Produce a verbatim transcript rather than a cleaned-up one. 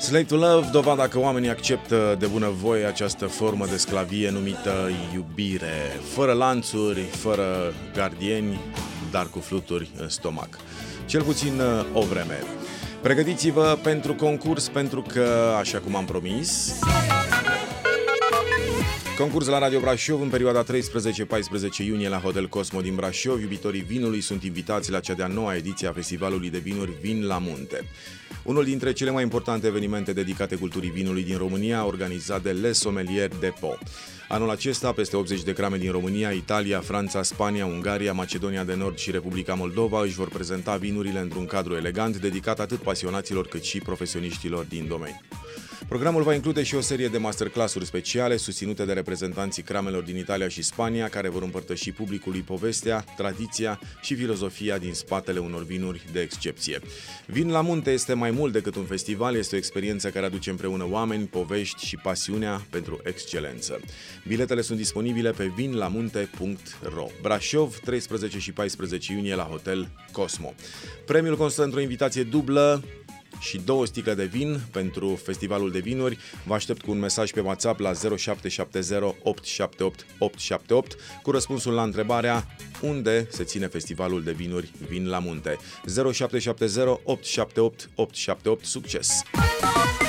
Slave to Love, dovada că oamenii acceptă de bunăvoie această formă de sclavie numită iubire, fără lanțuri, fără gardieni, dar cu fluturi în stomac. Cel puțin o vreme. Pregătiți-vă pentru concurs, pentru că, așa cum am promis, concurs la Radio Brașov în perioada treisprezece paisprezece iunie la Hotel Cosmo din Brașov. Iubitorii vinului sunt invitați la cea de-a noua ediție a Festivalului de Vinuri Vin la Munte. Unul dintre cele mai importante evenimente dedicate culturii vinului din România, organizat de Les Sommeliers Depot. Anul acesta, peste optzeci de crame din România, Italia, Franța, Spania, Ungaria, Macedonia de Nord și Republica Moldova își vor prezenta vinurile într-un cadru elegant, dedicat atât pasionaților cât și profesioniștilor din domeniu. Programul va include și o serie de masterclass-uri speciale susținute de reprezentanții cramelor din Italia și Spania, care vor împărtăși publicului povestea, tradiția și filozofia din spatele unor vinuri de excepție. Vin la Munte este mai mult decât un festival, este o experiență care aduce împreună oameni, povești și pasiunea pentru excelență. Biletele sunt disponibile pe vin la munte punct ro. Brașov, treisprezece și paisprezece iunie la Hotel Cosmo. Premiul constă într-o invitație dublă și două sticle de vin pentru Festivalul de Vinuri. Vă aștept cu un mesaj pe WhatsApp la zero șapte șapte zero opt șapte opt opt șapte opt cu răspunsul la întrebarea: unde se ține Festivalul de Vinuri Vin la Munte? zero șapte șapte zero opt șapte opt opt șapte opt. Succes!